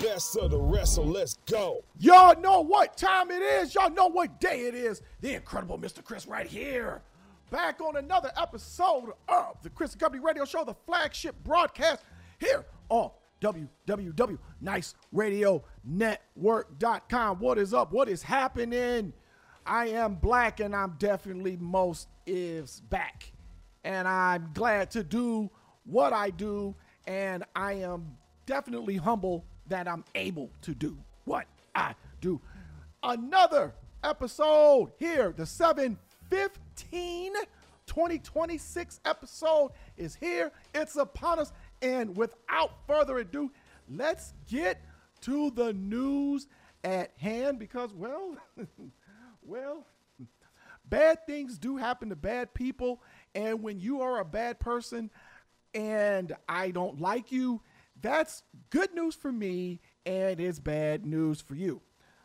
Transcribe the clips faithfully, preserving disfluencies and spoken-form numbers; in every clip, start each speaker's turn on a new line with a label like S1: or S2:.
S1: best of the rest, so let's go.
S2: Y'all know what time it is. Y'all know what day it is. The incredible Mister Chris right here. Back on another episode of the Chris and Company Radio Show, the flagship broadcast here on w w w dot nice radio network dot com. What is up? What is happening? I am black and I'm definitely most is back. And I'm glad to do what I do. And I am definitely humble that I'm able to do what I do. Another episode here, the seven fifteen twenty twenty-six episode is here. It's upon us. And without further ado, let's get to the news at hand because, well, well, bad things do happen to bad people. And when you are a bad person and I don't like you, that's good news for me and it's bad news for you.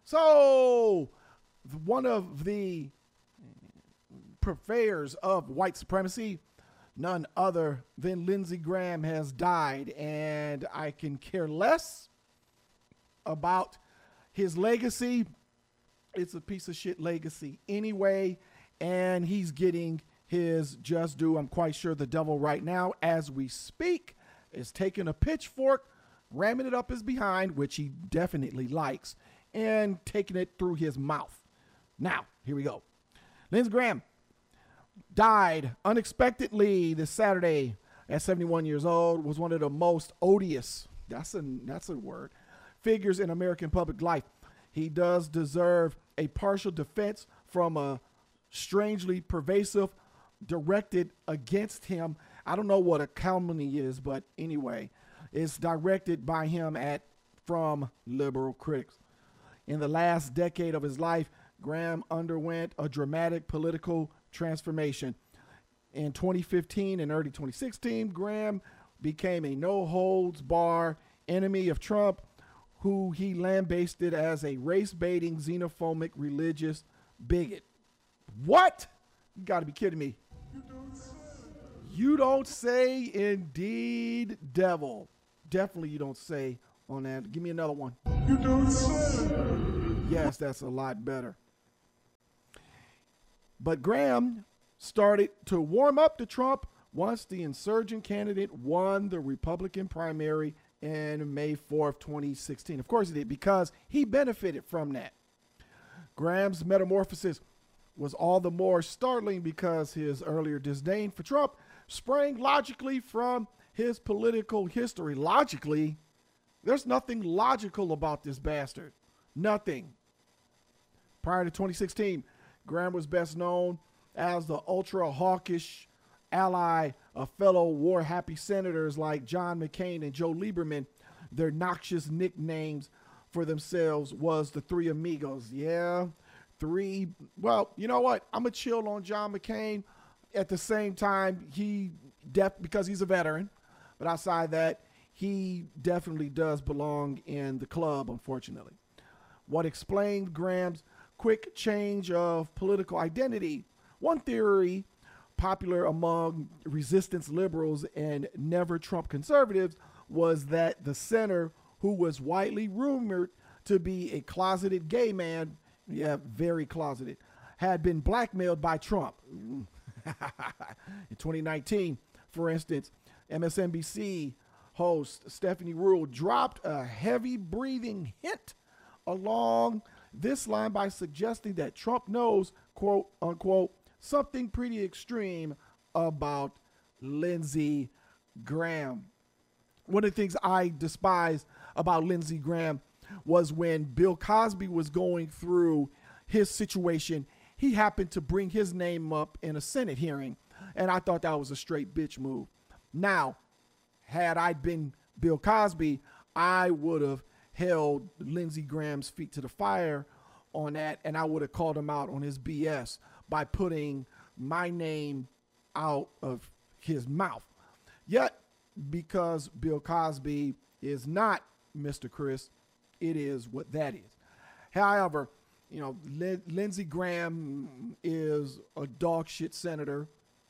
S2: So one of the purveyors of white supremacy, none other than Lindsey Graham, has died, and I can care less about his legacy. It's a piece of shit legacy anyway, and he's getting his just due. I'm quite sure the devil right now, as we speak, is taking a pitchfork, ramming it up his behind, which he definitely likes, and taking it through his mouth. Now, here we go. Lindsey Graham died unexpectedly this Saturday at seventy-one years old, was one of the most odious, that's a, that's a word, figures in American public life. He does deserve a partial defense from a strangely pervasive directed against him. I don't know what a calumny is, but anyway, it's directed by him at from liberal critics. In the last decade of his life, Graham underwent a dramatic political transformation. In twenty fifteen and early twenty sixteen, Graham became a no-holds-bar enemy of Trump, who he lambasted as a race-baiting, xenophobic, religious bigot. What? You got to be kidding me. You don't say. You don't say, indeed, devil. Definitely you don't say on that. Give me another one. You don't say. Yes, that's a lot better. But Graham started to warm up to Trump once the insurgent candidate won the Republican primary in May fourth, twenty sixteen. Of course he did, because he benefited from that. Graham's metamorphosis was all the more startling because his earlier disdain for Trump sprang logically from his political history. Logically, there's nothing logical about this bastard. Nothing. Prior to twenty sixteen, Graham was best known as the ultra-hawkish ally of fellow war-happy senators like John McCain and Joe Lieberman. Their noxious nicknames for themselves was the Three Amigos. Yeah, three. Well, you know what? I'm going to chill on John McCain. At the same time, he, def because he's a veteran, but outside that, he definitely does belong in the club, unfortunately. What explained Graham's quick change of political identity? One theory popular among resistance liberals and never Trump conservatives was that the senator, who was widely rumored to be a closeted gay man, yeah, very closeted, had been blackmailed by Trump. In twenty nineteen, for instance, M S N B C host Stephanie Ruhle dropped a heavy breathing hint along this line by suggesting that Trump knows, quote unquote, something pretty extreme about Lindsey Graham. One of the things I despise about Lindsey Graham was when Bill Cosby was going through his situation, he happened to bring his name up in a Senate hearing. And I thought that was a straight bitch move. Now, had I been Bill Cosby, I would have held Lindsey Graham's feet to the fire on that, and I would have called him out on his B S by putting my name out of his mouth. Yet, because Bill Cosby is not Mister Chris, it is what that is. However, you know, Lin- Lindsey Graham is a dog shit senator,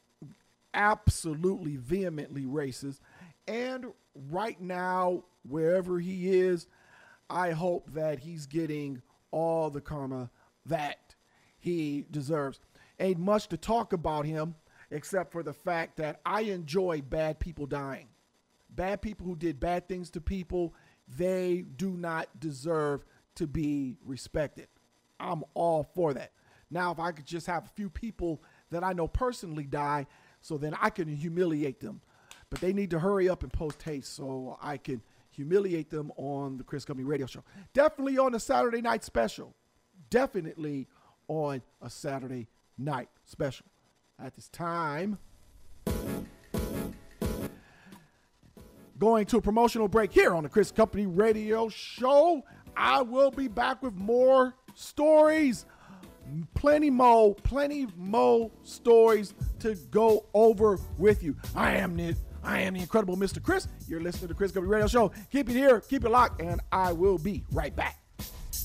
S2: absolutely vehemently racist, and right now, wherever he is, I hope that he's getting all the karma that he deserves. Ain't much to talk about him except for the fact that I enjoy bad people dying. Bad people who did bad things to people, they do not deserve to be respected. I'm all for that. Now, if I could just have a few people that I know personally die, so then I can humiliate them. But they need to hurry up and post haste so I can humiliate them on the Chris Company Radio Show. Definitely on a Saturday night special. Definitely on a Saturday night special. At this time, going to a promotional break here on the Chris Company Radio Show. I will be back with more stories. Plenty mo, plenty mo stories to go over with you. I am the, I am the incredible Mister Chris. You're listening to the Chris Company Radio Show. Keep it here, keep it locked, and I will be right back.